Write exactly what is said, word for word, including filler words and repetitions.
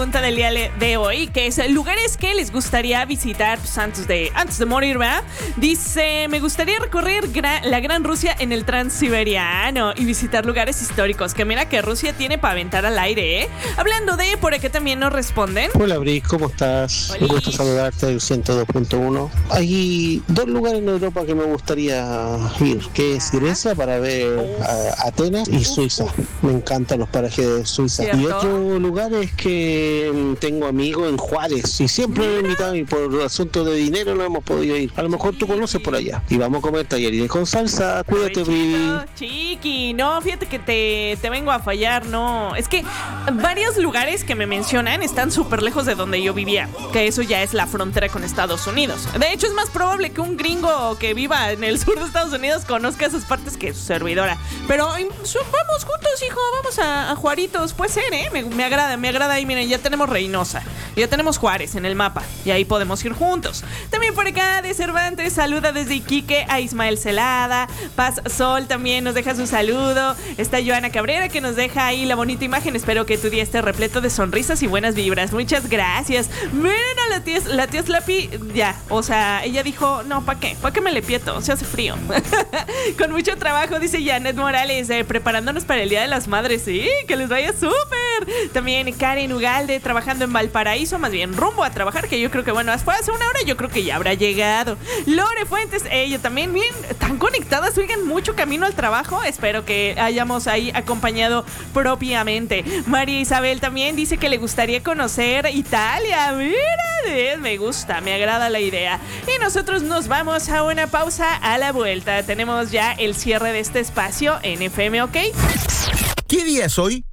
Pregunta del día de hoy, que es lugares que les gustaría visitar pues, antes de antes de morir, ¿verdad? Dice, me gustaría recorrer gra- la Gran Rusia en el Transiberiano y visitar lugares históricos, que mira que Rusia tiene para aventar al aire, ¿eh? Hablando de, por aquí también nos responden. Hola, Brick, ¿cómo estás? Hola. Un gusto saludarte del ciento dos punto uno. Hay dos lugares en Europa que me gustaría ir, que es Grecia para ver a Atenas y Suiza. Me encantan los parajes de Suiza. ¿Cierto? Y otro lugar es que tengo amigos en Juárez y siempre me he invitado y por asuntos de dinero no hemos podido ir. A lo mejor tú conoces por allá y vamos a comer tallarines con salsa. Cuídate, Brick. Chiqui, no, fíjate que te, te vengo a fallar, no. Es que varios lugares que me mencionan están súper lejos de donde yo vivía, que eso ya es la frontera con Estados Unidos. De hecho, es más probable que un gringo que viva en el sur de Estados Unidos conozca esas partes que su servidora. Pero vamos juntos, hijo, vamos a, a Juaritos. Puede ser, ¿eh? Me, me agrada, me agrada. Y miren, ya tenemos Reynosa, ya tenemos Juárez en el mapa y ahí podemos ir juntos. También por acá de Cervantes saluda desde Iquique a Ismael Celada. Paz Sol también nos deja su saludo. Está Joana Cabrera que nos deja ahí la bonita imagen. Espero que tu día esté repleto de sonrisas y buenas vibras. Muchas gracias. Miren a la tía, la tía Slappy, ya, o sea, ella dijo, no, ¿para qué? ¿Para qué me le pieto? Se hace frío. Con mucho trabajo, dice Janet Morales, eh, preparándonos para el Día de las Madres. Sí, que les vaya súper. También Karen Ugalde trabajando en Valparaíso, más bien rumbo a trabajar, que yo creo que, bueno, después hace una hora yo creo que ya habrá llegado. Lore Fuentes, ella también bien, tan conectadas, oigan, mucho camino al trabajo. Espero que hayamos ahí acompañado propiamente. María Isabel también dice que le gustaría conocer Italia. Mira, me gusta, me agrada la idea. Y nosotros nos vamos a una pausa. A la vuelta tenemos ya el cierre de este espacio en F M, ¿ok? ¿Qué día es hoy?